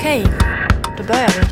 Okay, då börjar vi.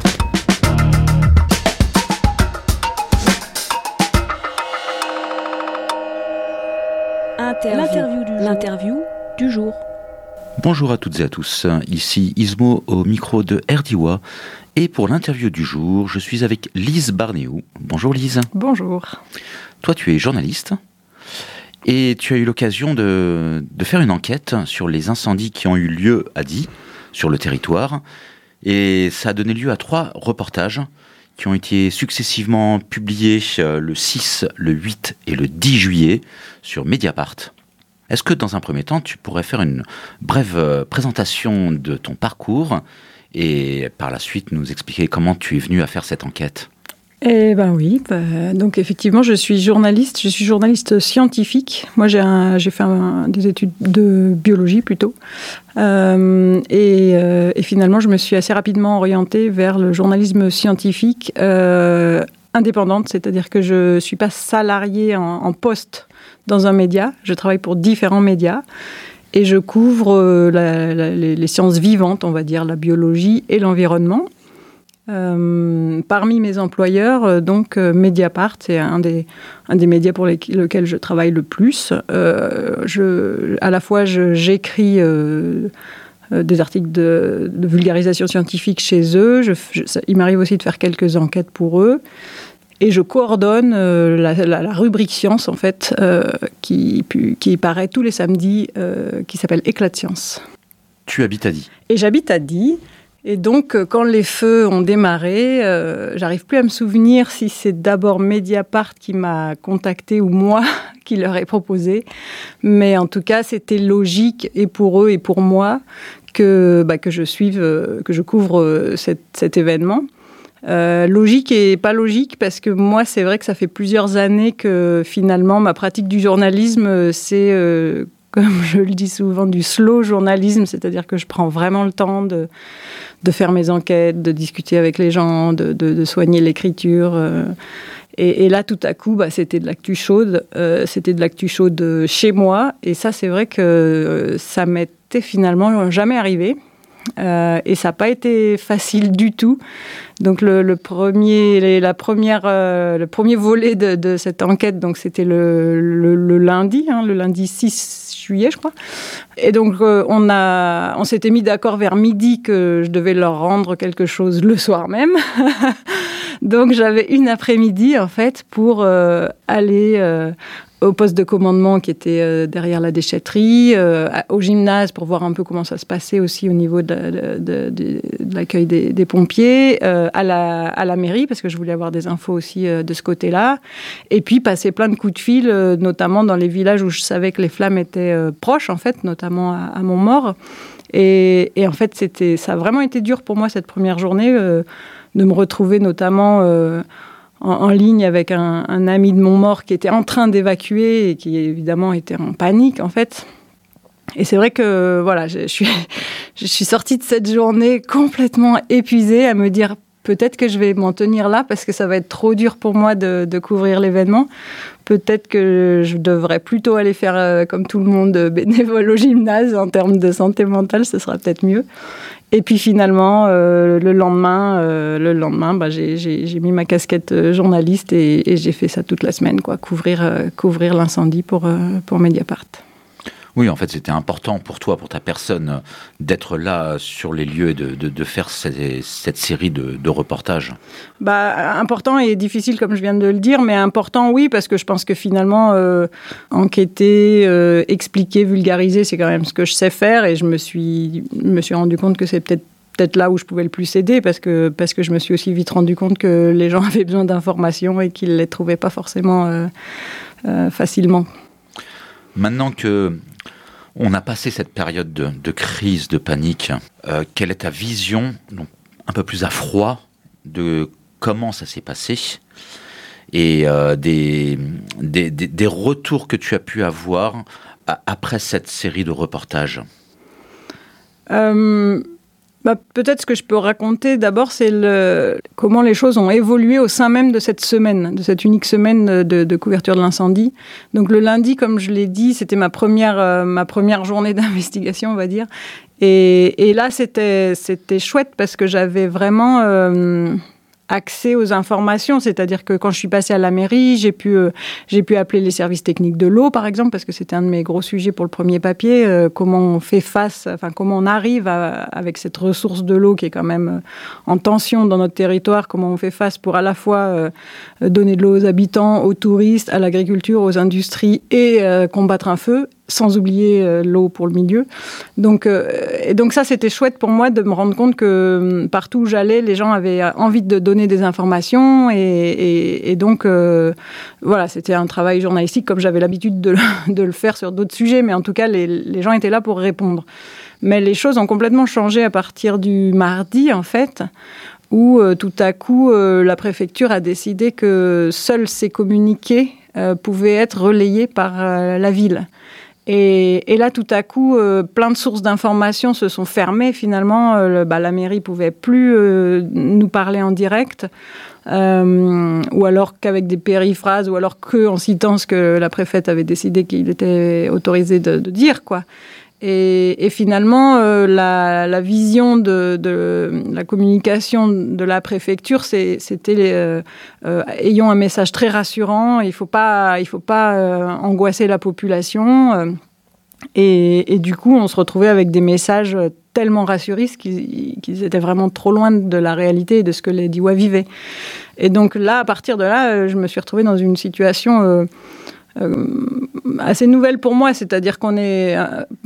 L'interview du jour. Bonjour à toutes et à tous, ici Ismo au micro de RDIWA et pour l'interview du jour, je suis avec Lise Barnéou. Bonjour Lise. Bonjour. Toi tu es journaliste et tu as eu l'occasion de faire une enquête sur les incendies qui ont eu lieu à Die, sur le territoire, et ça a donné lieu à 3 reportages qui ont été successivement publiés le 6, le 8 et le 10 juillet sur Mediapart. Est-ce que dans un premier temps, tu pourrais faire une brève présentation de ton parcours et par la suite nous expliquer comment tu es venu à faire cette enquête ? Eh ben oui, donc effectivement je suis journaliste scientifique. Moi j'ai fait des études de biologie plutôt. Et finalement je me suis assez rapidement orientée vers le journalisme scientifique indépendante, c'est-à-dire que je ne suis pas salariée en poste dans un média, je travaille pour différents médias et je couvre les sciences vivantes, on va dire, la biologie et l'environnement. Parmi mes employeurs, donc Mediapart, c'est un des médias pour lesquels je travaille le plus. À la fois, j'écris des articles de vulgarisation scientifique chez eux. Il m'arrive aussi de faire quelques enquêtes pour eux. Et je coordonne la rubrique science, en fait, qui paraît tous les samedis, qui s'appelle Éclat de science. Tu habites à Die. Et j'habite à Die. Et donc, quand les feux ont démarré, j'arrive plus à me souvenir si c'est d'abord Mediapart qui m'a contacté ou moi qui leur ai proposé. Mais en tout cas, c'était logique, et pour eux et pour moi, que je couvre cet événement. Logique et pas logique, parce que moi, c'est vrai que ça fait plusieurs années que finalement, ma pratique du journalisme, c'est, comme je le dis souvent, du slow journalisme, c'est-à-dire que je prends vraiment le temps de faire mes enquêtes, de discuter avec les gens, de soigner l'écriture. Et là, tout à coup, c'était de l'actu chaude. C'était de l'actu chaude chez moi. Et ça, c'est vrai que ça m'était finalement jamais arrivé. Et ça n'a pas été facile du tout. Donc le premier volet de cette enquête, donc c'était le lundi, le lundi 6 juillet, je crois. Et donc on s'était mis d'accord vers midi que je devais leur rendre quelque chose le soir même. Donc j'avais une après-midi en fait pour aller au poste de commandement qui était derrière la déchetterie, au gymnase pour voir un peu comment ça se passait aussi au niveau de l'accueil des pompiers, à la mairie parce que je voulais avoir des infos aussi de ce côté-là, et puis passer plein de coups de fil, notamment dans les villages où je savais que les flammes étaient proches en fait, notamment à Montmaur. Et en fait ça a vraiment été dur pour moi cette première journée de me retrouver notamment en ligne avec un ami de Montmaur qui était en train d'évacuer et qui évidemment était en panique en fait. Et c'est vrai que voilà, je suis sortie de cette journée complètement épuisée à me dire peut-être que je vais m'en tenir là parce que ça va être trop dur pour moi de couvrir l'événement. Peut-être que je devrais plutôt aller faire comme tout le monde bénévole au gymnase en termes de santé mentale, ce sera peut-être mieux. Et puis finalement, le lendemain, j'ai mis ma casquette journaliste et j'ai fait ça toute la semaine, quoi, couvrir l'incendie pour Mediapart. Oui, en fait, c'était important pour toi, pour ta personne, d'être là sur les lieux et de faire cette série de reportages. Important et difficile, comme je viens de le dire, mais important, oui, parce que je pense que finalement, enquêter, expliquer, vulgariser, c'est quand même ce que je sais faire, et je me suis rendu compte que c'est peut-être là où je pouvais le plus aider, parce que je me suis aussi vite rendu compte que les gens avaient besoin d'informations et qu'ils ne les trouvaient pas forcément facilement. Maintenant que on a passé cette période de crise, de panique, quelle est ta vision, donc un peu plus à froid, de comment ça s'est passé et des retours que tu as pu avoir après cette série de reportages ? Peut-être ce que je peux raconter d'abord, c'est comment les choses ont évolué au sein même de cette semaine, de cette unique semaine de couverture de l'incendie. Donc le lundi, comme je l'ai dit, c'était ma première journée d'investigation, on va dire. Et là, c'était chouette parce que j'avais vraiment accès aux informations, c'est-à-dire que quand je suis passée à la mairie, j'ai pu appeler les services techniques de l'eau, par exemple, parce que c'était un de mes gros sujets pour le premier papier, comment on fait face, comment on arrive avec cette ressource de l'eau qui est quand même en tension dans notre territoire, comment on fait face pour à la fois donner de l'eau aux habitants, aux touristes, à l'agriculture, aux industries et combattre un feu, sans oublier l'eau pour le milieu. Donc ça, c'était chouette pour moi de me rendre compte que partout où j'allais, les gens avaient envie de donner des informations et donc, voilà, c'était un travail journalistique comme j'avais l'habitude de le faire sur d'autres sujets, mais en tout cas, les gens étaient là pour répondre. Mais les choses ont complètement changé à partir du mardi, en fait, où tout à coup, la préfecture a décidé que seuls ces communiqués pouvaient être relayés par la ville. Et là, tout à coup, plein de sources d'informations se sont fermées. Finalement, la mairie pouvait plus nous parler en direct, ou alors qu'avec des périphrases, ou alors qu'en citant ce que la préfète avait décidé qu'il était autorisé de dire, quoi. Et finalement, la vision de la communication de la préfecture, c'était ayons un message très rassurant. Il faut pas angoisser la population. Et du coup, on se retrouvait avec des messages tellement rassuristes qu'ils étaient vraiment trop loin de la réalité et de ce que les Diois vivaient. Et donc là, à partir de là, je me suis retrouvée dans une situation assez nouvelle pour moi, c'est-à-dire qu'on est...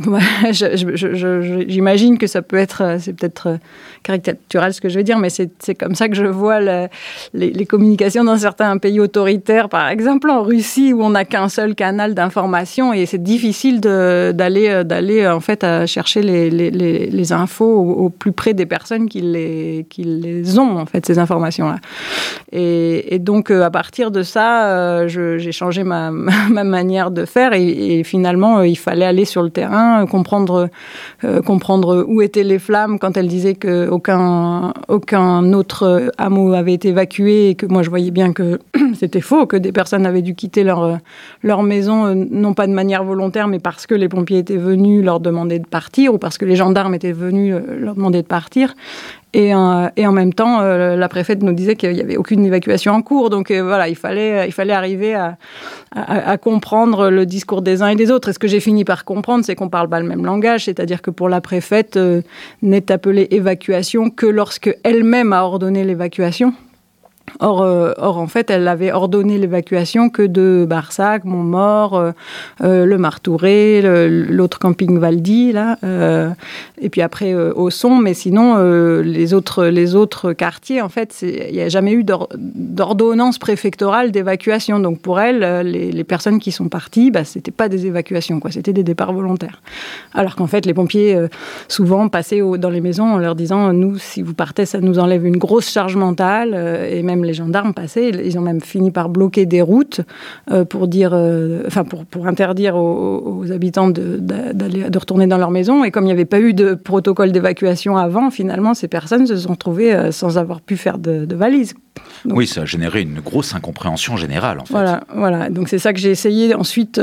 j'imagine que ça peut être... c'est peut-être caricatural ce que je vais dire, mais c'est comme ça que je vois les communications dans certains pays autoritaires, par exemple en Russie, où on n'a qu'un seul canal d'information, et c'est difficile d'aller en fait à chercher les infos au plus près des personnes qui les ont, en fait, ces informations-là. Et donc, à partir de ça, j'ai changé ma manière de faire et finalement il fallait aller sur le terrain, comprendre où étaient les flammes quand elle disait qu'aucun autre hameau avait été évacué et que moi je voyais bien que c'était faux, que des personnes avaient dû quitter leur maison, non pas de manière volontaire, mais parce que les pompiers étaient venus leur demander de partir ou parce que les gendarmes étaient venus leur demander de partir. Et en même temps, la préfète nous disait qu'il n'y avait aucune évacuation en cours. Donc voilà, il fallait arriver à comprendre le discours des uns et des autres. Et ce que j'ai fini par comprendre, c'est qu'on ne parle pas le même langage. C'est-à-dire que pour la préfète, n'est appelée évacuation que lorsque elle-même a ordonné l'évacuation. Or, en fait, elle avait ordonné l'évacuation que de Barsac, Montmaur, le Martouré, l'autre camping Valdy, là, et puis après Ausson. Mais sinon, les autres quartiers, en fait, il n'y a jamais eu d'ordonnance préfectorale d'évacuation. Donc pour elle, les personnes qui sont parties, c'était pas des évacuations, quoi, c'était des départs volontaires. Alors qu'en fait, les pompiers souvent passaient dans les maisons en leur disant, nous, si vous partez, ça nous enlève une grosse charge mentale, et même les gendarmes passaient, ils ont même fini par bloquer des routes pour interdire aux habitants de retourner dans leur maison. Et comme il n'y avait pas eu de protocole d'évacuation avant, finalement, ces personnes se sont retrouvées sans avoir pu faire de valise. Donc, oui, ça a généré une grosse incompréhension générale, en fait. Voilà. Donc c'est ça que j'ai essayé ensuite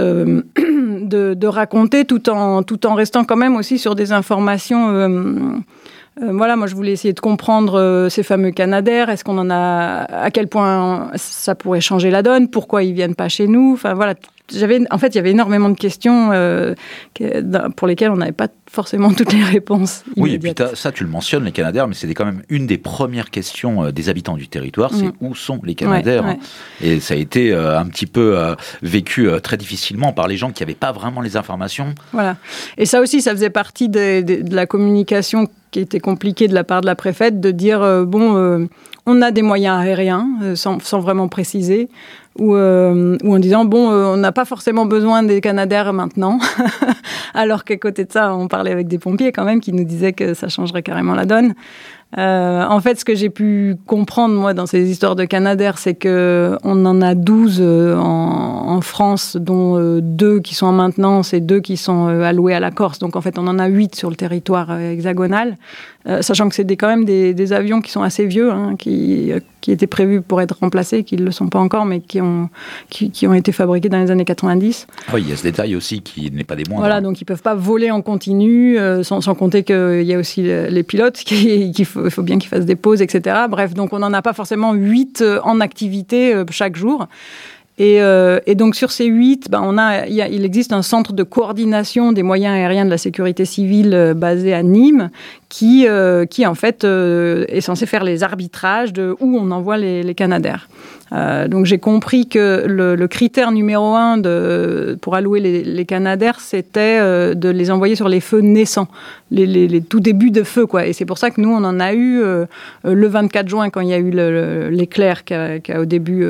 de raconter, tout en restant quand même aussi sur des informations... Voilà, moi je voulais essayer de comprendre ces fameux Canadair. Est-ce qu'on en a, à quel point ça pourrait changer la donne, pourquoi ils viennent pas chez nous. Enfin voilà, il y avait énormément de questions pour lesquelles on n'avait pas forcément toutes les réponses immédiates. Oui, et puis ça tu le mentionnes, les Canadair, mais c'était quand même une des premières questions des habitants du territoire, c'est où sont les Canadair. Ouais. Et ça a été un petit peu vécu très difficilement par les gens qui n'avaient pas vraiment les informations. Voilà, et ça aussi, ça faisait partie de la communication qui était compliquée de la part de la préfète, de dire on a des moyens aériens, sans vraiment préciser, ou en disant on n'a pas forcément besoin des Canadair maintenant, alors qu'à côté de ça, on parlait avec des pompiers quand même qui nous disaient que ça changerait carrément la donne. En fait, ce que j'ai pu comprendre, moi, dans ces histoires de Canadair, c'est qu'on en a 12 en France, dont 2 qui sont en maintenance et 2 qui sont alloués à la Corse. Donc, en fait, on en a 8 sur le territoire hexagonal. sachant que c'est quand même des avions qui sont assez vieux, hein, qui étaient prévus pour être remplacés, qui ne le sont pas encore, mais qui ont été fabriqués dans les années 90. Ah oui, il y a ce détail aussi qui n'est pas des moindres. Voilà, donc ils ne peuvent pas voler en continu, sans compter qu'il y a aussi les pilotes, il faut bien qu'ils fassent des pauses, etc. Bref, donc on n'en a pas forcément 8 en activité chaque jour. Et donc sur ces 8, il existe un centre de coordination des moyens aériens de la sécurité civile basé à Nîmes qui en fait est censé faire les arbitrages de où on envoie les Canadair. Donc j'ai compris que le critère numéro 1 pour allouer les Canadair, c'était de les envoyer sur les feux naissants, les tout débuts de feu, quoi. Et c'est pour ça que nous, on en a eu le 24 juin, quand il y a eu l'éclair qui a au début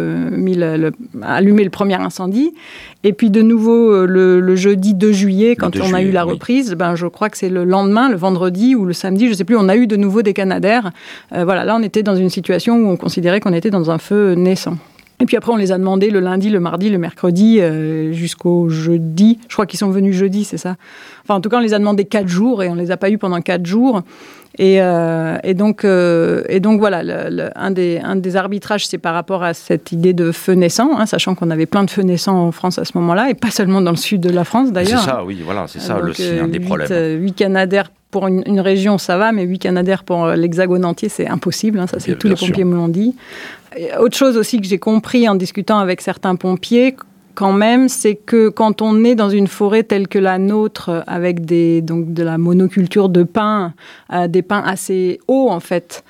allumé le premier incendie. Et puis de nouveau, le jeudi 2 juillet, quand on a eu la reprise, je crois que c'est le lendemain, le vendredi ou le samedi, je ne sais plus, on a eu de nouveau des Canadair. Voilà, là, on était dans une situation où on considérait qu'on était dans un feu naissant. Et puis après, on les a demandés le lundi, le mardi, le mercredi, jusqu'au jeudi. Je crois qu'ils sont venus jeudi, c'est ça. Enfin, en tout cas, on les a demandés 4 jours et on ne les a pas eus pendant 4 jours. Et donc voilà, un des arbitrages, c'est par rapport à cette idée de feu naissant, hein, sachant qu'on avait plein de feux naissants en France à ce moment-là, et pas seulement dans le sud de la France d'ailleurs. C'est ça, oui, voilà, c'est ça aussi un des problèmes. 8 Canadair pour une région, ça va, mais 8 Canadair pour l'Hexagone entier, c'est impossible. Hein, ça, c'est tous les pompiers me l'ont dit. Et autre chose aussi que j'ai compris en discutant avec certains pompiers, quand même, c'est que quand on est dans une forêt telle que la nôtre, avec de la monoculture de pins, des pins assez hauts en fait,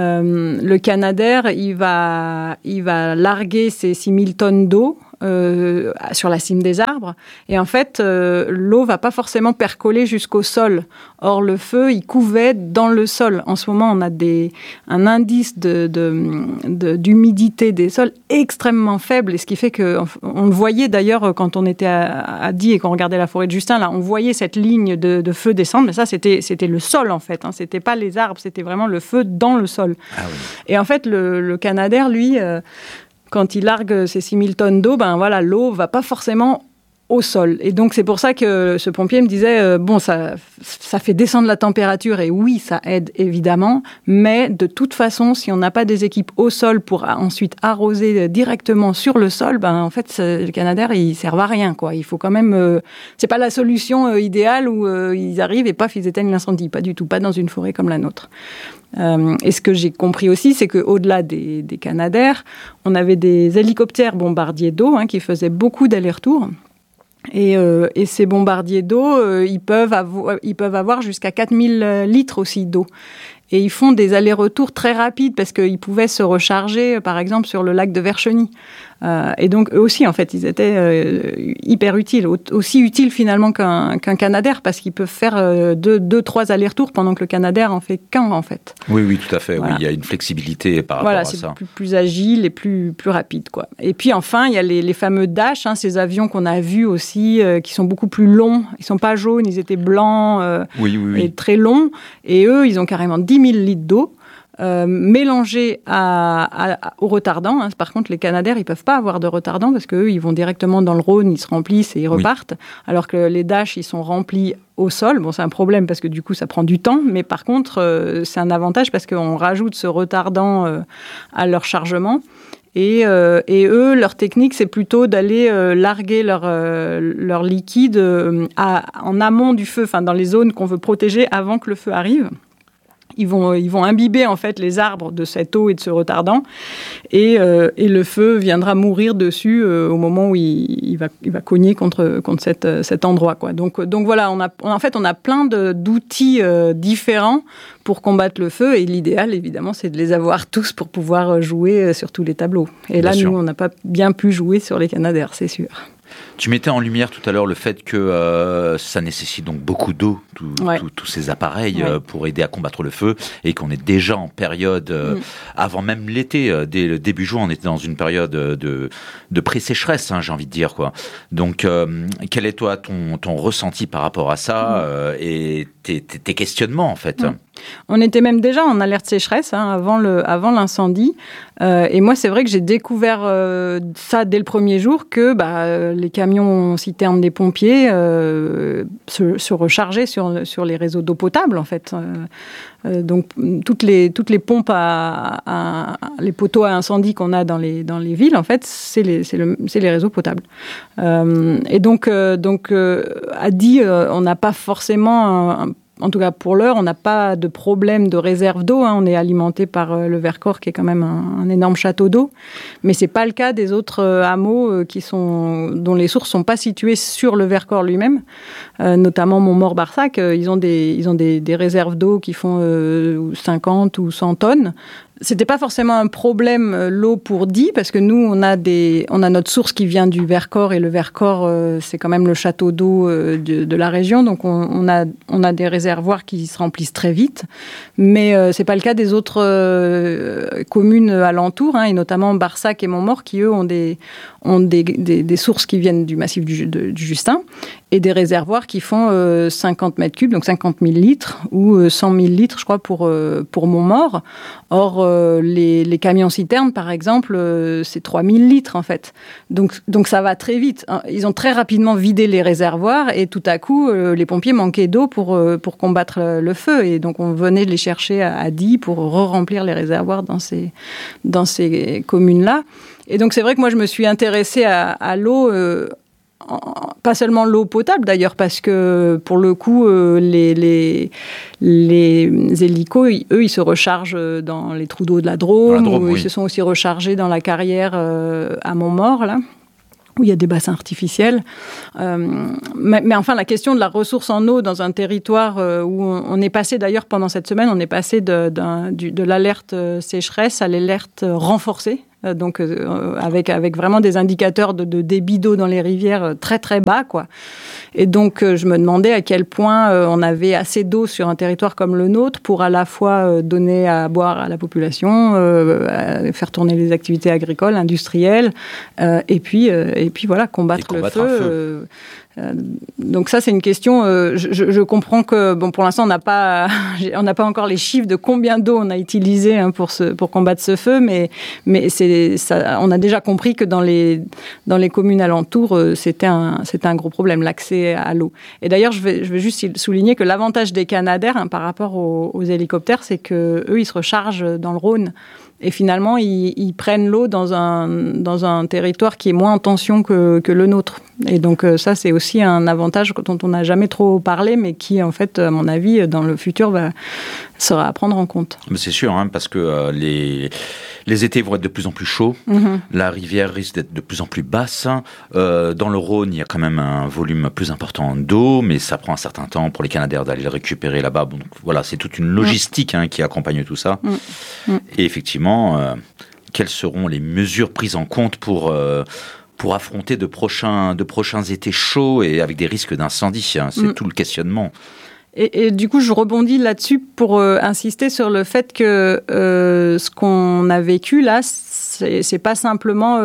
le Canadair, il va larguer ses 6000 tonnes d'eau sur la cime des arbres, et en fait l'eau va pas forcément percoler jusqu'au sol. Or le feu, il couvait dans le sol. En ce moment, on a un indice d'humidité des sols extrêmement faible, et ce qui fait que on le voyait d'ailleurs quand on était à Die et qu'on regardait la forêt de Justin, là on voyait cette ligne de feu descendre, mais ça c'était le sol en fait, hein. C'était pas les arbres, c'était vraiment le feu dans le sol. Ah oui. Et en fait le Canadair, lui, quand il largue ses 6000 tonnes d'eau, l'eau va pas forcément au sol. Et donc, c'est pour ça que ce pompier me disait, ça fait descendre la température, et oui, ça aide évidemment, mais de toute façon, si on n'a pas des équipes au sol pour ensuite arroser directement sur le sol, en fait, le Canadair, il ne sert à rien, quoi. Il faut quand même... c'est pas la solution idéale où ils arrivent et paf, ils éteignent l'incendie. Pas du tout, pas dans une forêt comme la nôtre. Et ce que j'ai compris aussi, c'est qu'au-delà des Canadair, on avait des hélicoptères bombardiers d'eau qui faisaient beaucoup d'allers-retours. Et ces bombardiers d'eau, ils peuvent avoir jusqu'à 4000 litres aussi d'eau. Et ils font des allers-retours très rapides parce qu'ils pouvaient se recharger, par exemple, sur le lac de Vercheny. Et donc, eux aussi, en fait, ils étaient hyper utiles. Aussi utiles, finalement, qu'un Canadair, parce qu'ils peuvent faire 2-3 allers-retours pendant que le Canadair en fait qu'un, en fait. Oui, tout à fait. Voilà. Oui, il y a une flexibilité par rapport à ça. Voilà, c'est plus agile et plus rapide, quoi. Et puis, enfin, il y a les fameux Dash, ces avions qu'on a vus aussi, qui sont beaucoup plus longs. Ils ne sont pas jaunes, ils étaient blancs et très longs. Et eux, ils ont carrément 10 000 litres d'eau. Mélangés au retardant. Par contre, les Canadair, ils ne peuvent pas avoir de retardant parce qu'eux, ils vont directement dans le Rhône, ils se remplissent et ils repartent. Alors que les Dash, ils sont remplis au sol. Bon, c'est un problème parce que du coup, ça prend du temps. Mais par contre, c'est un avantage parce qu'on rajoute ce retardant à leur chargement. Et eux, leur technique, c'est plutôt d'aller larguer leur liquide en amont du feu, dans les zones qu'on veut protéger avant que le feu arrive. Ils vont imbiber en fait les arbres de cette eau et de ce retardant, et le feu viendra mourir dessus au moment où il va cogner contre cet endroit, quoi. Donc voilà, on a plein d'outils différents pour combattre le feu, et l'idéal évidemment c'est de les avoir tous pour pouvoir jouer sur tous les tableaux. Et là, nous, on n'a pas bien pu jouer sur les Canadair, c'est sûr. Tu mettais en lumière tout à l'heure le fait que ça nécessite donc beaucoup d'eau, tous ces appareils pour aider à combattre le feu, et qu'on est déjà en période, avant même l'été, dès le début juin, on était dans une période de pré-sécheresse, j'ai envie de dire, quoi. Donc, quel est toi ton ressenti par rapport à ça et tes questionnements, en fait? On était même déjà en alerte sécheresse avant l'incendie. Et moi, c'est vrai que j'ai découvert ça dès le premier jour, que les camions citernes des pompiers se rechargeaient sur les réseaux d'eau potable, en fait. Donc, toutes les pompes les poteaux à incendie qu'on a dans les villes, en fait, c'est les réseaux potables. Et donc à Die, on n'a pas forcément en tout cas, pour l'heure, on n'a pas de problème de réserve d'eau. On est alimenté par le Vercors, qui est quand même un énorme château d'eau. Mais c'est pas le cas des autres hameaux dont les sources sont pas situées sur le Vercors lui-même. Notamment Montmaur-Barsac, ils ont des réserves d'eau qui font 50 ou 100 tonnes. C'était pas forcément un problème l'eau pour Die, parce que nous on a notre source qui vient du Vercors, et le Vercors c'est quand même le château d'eau de la région, donc on a des réservoirs qui se remplissent très vite, mais c'est pas le cas des autres communes alentours, et notamment Barsac et Montmaur qui eux ont des sources qui viennent du massif du Justin, et des réservoirs qui font 50 mètres cubes, donc 50 000 litres, ou 100 000 litres, je crois, pour Montmaur. Or, les camions citernes, par exemple, c'est 3 000 litres, en fait. Donc ça va très vite. Ils ont très rapidement vidé les réservoirs, et tout à coup, les pompiers manquaient d'eau pour combattre le feu. Et donc, on venait les chercher à Die pour re-remplir les réservoirs dans ces communes-là. Et donc, c'est vrai que moi, je me suis intéressée à l'eau, pas seulement l'eau potable d'ailleurs, parce que pour le coup, les hélicos, eux, ils se rechargent dans les trous d'eau de la Drôme, ou ils se sont aussi rechargés dans la carrière à Montmaur, là, où il y a des bassins artificiels. Mais enfin, la question de la ressource en eau dans un territoire où on est passé, d'ailleurs, pendant cette semaine, on est passé de l'alerte sécheresse à l'alerte renforcée. Donc avec vraiment des indicateurs de débit d'eau dans les rivières très très bas, quoi. Et donc je me demandais à quel point on avait assez d'eau sur un territoire comme le nôtre pour à la fois donner à boire à la population, faire tourner les activités agricoles, industrielles, et puis voilà, combattre le feu. Donc ça, c'est une question. Je comprends que pour l'instant, on n'a pas encore les chiffres de combien d'eau on a utilisé pour combattre ce feu, mais on a déjà compris que dans les communes alentours, c'était un gros problème, l'accès à l'eau. Et d'ailleurs, je vais juste souligner que l'avantage des Canadair par rapport aux hélicoptères, c'est que eux, ils se rechargent dans le Rhône. Et finalement, ils prennent l'eau dans un territoire qui est moins en tension que le nôtre. Et donc ça, c'est aussi un avantage dont on n'a jamais trop parlé, mais qui, en fait, à mon avis, dans le futur, sera à prendre en compte. Mais c'est sûr, parce que les étés vont être de plus en plus chauds. Mm-hmm. La rivière risque d'être de plus en plus basse. Dans le Rhône, il y a quand même un volume plus important d'eau, mais ça prend un certain temps pour les Canadair d'aller le récupérer là-bas. Donc voilà, c'est toute une logistique qui accompagne tout ça. Et effectivement, quelles seront les mesures prises en compte pour affronter de prochains étés chauds et avec des risques d'incendie. C'est tout le questionnement. Et du coup, je rebondis là-dessus pour insister sur le fait que ce qu'on a vécu là, c'est pas simplement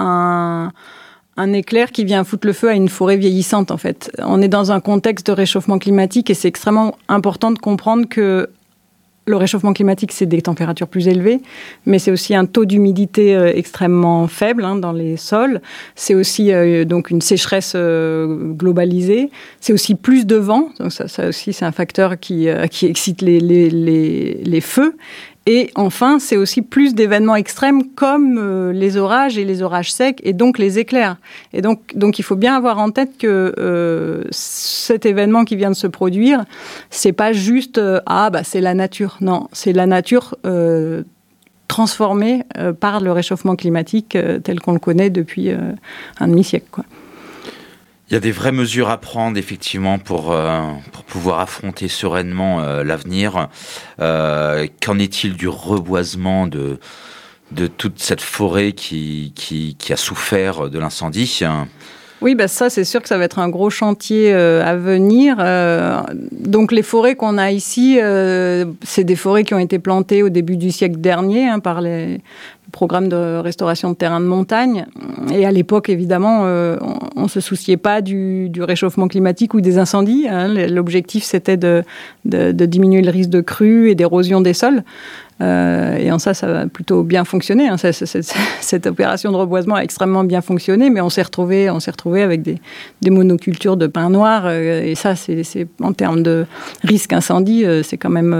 un éclair qui vient foutre le feu à une forêt vieillissante, en fait. On est dans un contexte de réchauffement climatique, et c'est extrêmement important de comprendre que le réchauffement climatique, c'est des températures plus élevées, mais c'est aussi un taux d'humidité extrêmement faible dans les sols. C'est aussi donc une sécheresse globalisée. C'est aussi plus de vent. Donc ça aussi, c'est un facteur qui excite les feux. Et enfin, c'est aussi plus d'événements extrêmes comme les orages et les orages secs, et donc les éclairs. Et donc il faut bien avoir en tête que cet événement qui vient de se produire, c'est pas juste c'est la nature. Non, c'est la nature transformée par le réchauffement climatique tel qu'on le connaît depuis un demi-siècle, quoi. Il y a des vraies mesures à prendre, effectivement, pour pouvoir affronter sereinement l'avenir. Qu'en est-il du reboisement de toute cette forêt qui a souffert de l'incendie ? Oui, ça, c'est sûr que ça va être un gros chantier à venir. Donc, les forêts qu'on a ici, c'est des forêts qui ont été plantées au début du siècle dernier par les programmes de restauration de terrains de montagne. Et à l'époque, évidemment, on ne se souciait pas du réchauffement climatique ou des incendies. L'objectif, c'était de diminuer le risque de crue et d'érosion des sols. Et en ça va plutôt bien fonctionner. Cette opération de reboisement a extrêmement bien fonctionné, mais on s'est retrouvé avec des monocultures de pins noirs. Et ça, c'est en termes de risque incendie, c'est quand même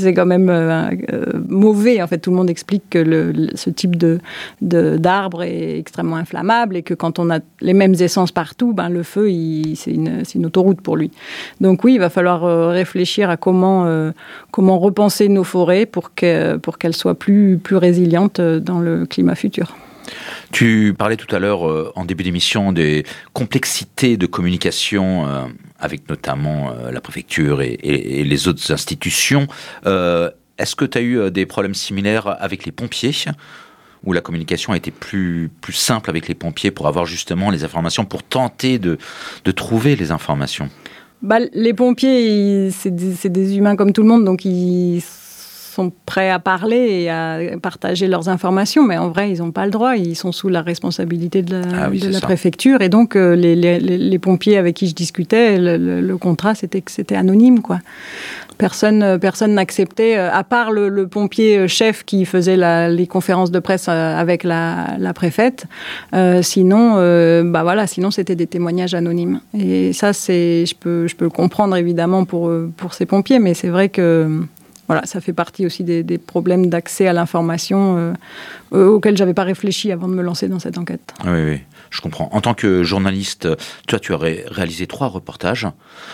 mauvais. En fait, tout le monde explique que ce type d'arbre est extrêmement inflammable et que quand on a les mêmes essences partout, le feu, c'est une autoroute pour lui. Donc oui, il va falloir réfléchir à comment repenser nos forêts pour qu'elles soient plus résilientes dans le climat futur. Tu parlais tout à l'heure, en début d'émission, des complexités de communication avec notamment la préfecture et les autres institutions. Est-ce que tu as eu des problèmes similaires avec les pompiers, où la communication a été plus simple avec les pompiers pour avoir justement les informations, pour tenter de trouver les informations? Les pompiers, c'est des humains comme tout le monde, donc ils sont prêts à parler et à partager leurs informations, mais en vrai, ils n'ont pas le droit. Ils sont sous la responsabilité de la préfecture. Et donc, les pompiers avec qui je discutais, le contrat, c'était que c'était anonyme, quoi. Personne n'acceptait, à part le pompier chef qui faisait les conférences de presse avec la préfète. Sinon, c'était des témoignages anonymes. Et ça, je peux le comprendre évidemment pour ces pompiers, mais c'est vrai que ça fait partie aussi des problèmes d'accès à l'information auxquels j'avais pas réfléchi avant de me lancer dans cette enquête. Oui, je comprends. En tant que journaliste, toi, tu as réalisé 3 reportages.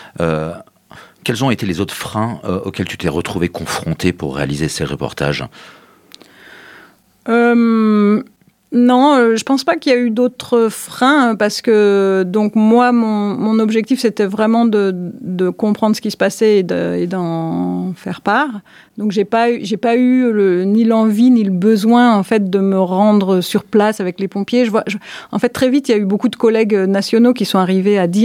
Quels ont été les autres freins auxquels tu t'es retrouvé confronté pour réaliser ces reportages ? Non, je pense pas qu'il y a eu d'autres freins parce que donc moi mon objectif c'était vraiment de comprendre ce qui se passait et d'en faire part. Donc j'ai pas eu ni l'envie ni le besoin en fait de me rendre sur place avec les pompiers. En fait très vite il y a eu beaucoup de collègues nationaux qui sont arrivés à dire